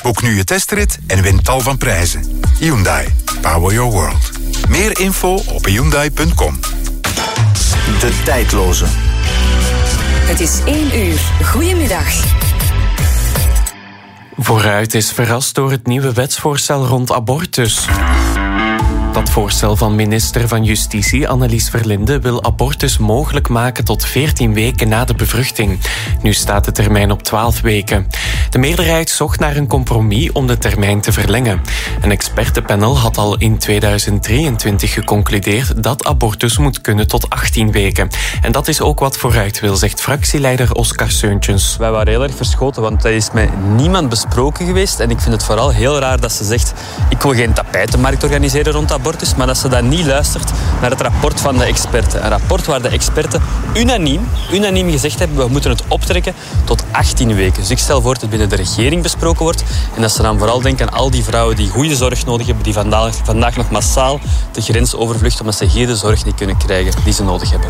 Boek nu je testrit en win tal van prijzen. Hyundai. Power your world. Meer info op hyundai.com. De tijdloze. Het is 1 uur. Goedemiddag. Vooruit is verrast door het nieuwe wetsvoorstel rond abortus. Dat voorstel van minister van Justitie Annelies Verlinde wil abortus mogelijk maken tot 14 weken na de bevruchting. Nu staat de termijn op 12 weken. De meerderheid zocht naar een compromis om de termijn te verlengen. Een expertenpanel had al in 2023 geconcludeerd dat abortus moet kunnen tot 18 weken. En dat is ook wat Vooruit wil, zegt fractieleider Oscar Seuntjens. Wij waren heel erg verschoten, want dat is met niemand besproken geweest. En ik vind het vooral heel raar dat ze zegt, ik wil geen tapijtenmarkt organiseren rond abortus, maar dat ze dan niet luistert naar het rapport van de experten. Een rapport waar de experten unaniem gezegd hebben, we moeten het optrekken tot 18 weken. Dus ik stel voor dat het binnen de regering besproken wordt en dat ze dan vooral denken aan al die vrouwen die goede zorg nodig hebben, die vandaag nog massaal de grens overvluchten omdat ze hier de zorg niet kunnen krijgen die ze nodig hebben.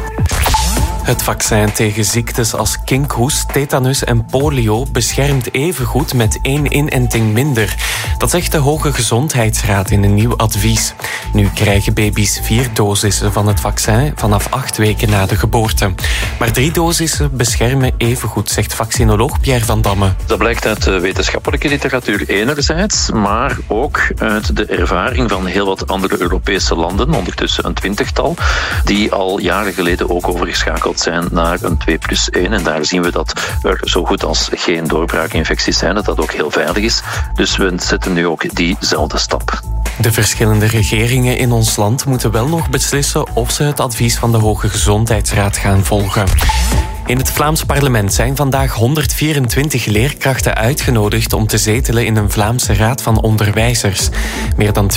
Het vaccin tegen ziektes als kinkhoest, tetanus en polio beschermt evengoed met 1 inenting minder. Dat zegt de Hoge Gezondheidsraad in een nieuw advies. Nu krijgen baby's 4 dosissen van het vaccin vanaf 8 weken na de geboorte. Maar 3 dosissen beschermen evengoed, zegt vaccinoloog Pierre van Damme. Dat blijkt uit de wetenschappelijke literatuur enerzijds, maar ook uit de ervaring van heel wat andere Europese landen, ondertussen een 20-tal, die al jaren geleden ook overgeschakeld zijn naar een 2+1. En daar zien we dat er zo goed als geen doorbraakinfecties zijn, dat dat ook heel veilig is. Dus we zetten nu ook diezelfde stap. De verschillende regeringen in ons land moeten wel nog beslissen of ze het advies van de Hoge Gezondheidsraad gaan volgen. In het Vlaams parlement zijn vandaag 124 leerkrachten uitgenodigd om te zetelen in een Vlaamse raad van onderwijzers. Meer dan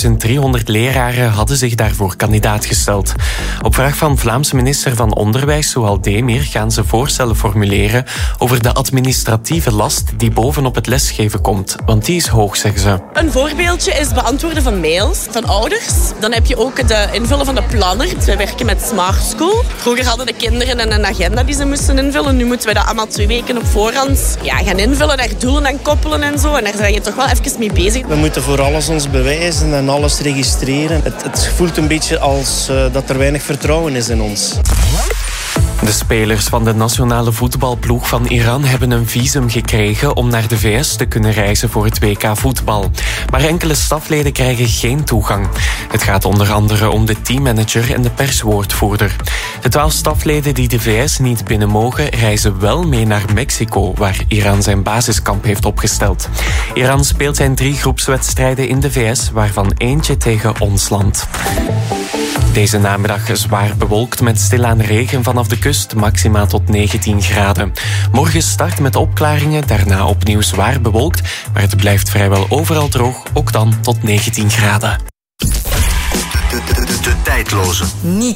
2300 leraren hadden zich daarvoor kandidaat gesteld. Op vraag van Vlaamse minister van Onderwijs, Soual Demir, gaan ze voorstellen formuleren over de administratieve last die bovenop het lesgeven komt. Want die is hoog, zeggen ze. Een voorbeeldje is beantwoorden van mails van ouders. Dan heb je ook de invullen van de planner. Wij werken met Smart School. Vroeger hadden de kinderen een agenda die ze moesten invullen. Nu moeten we dat allemaal 2 weken op voorhand gaan invullen, daar doelen aan koppelen en zo. En daar zijn je toch wel even mee bezig. We moeten voor alles ons bewijzen en alles registreren. Het voelt een beetje als dat er weinig vertrouwen is in ons. De spelers van de nationale voetbalploeg van Iran hebben een visum gekregen om naar de VS te kunnen reizen voor het WK voetbal. Maar enkele stafleden krijgen geen toegang. Het gaat onder andere om de teammanager en de perswoordvoerder. De 12 stafleden die de VS niet binnen mogen, reizen wel mee naar Mexico, waar Iran zijn basiskamp heeft opgesteld. Iran speelt zijn 3 groepswedstrijden in de VS, waarvan eentje tegen ons land. Deze namiddag zwaar bewolkt met stilaan regen vanaf de kust, maxima tot 19 graden. Morgen start met opklaringen, daarna opnieuw zwaar bewolkt, maar het blijft vrijwel overal droog, ook dan tot 19 graden. De tijdloze. Niet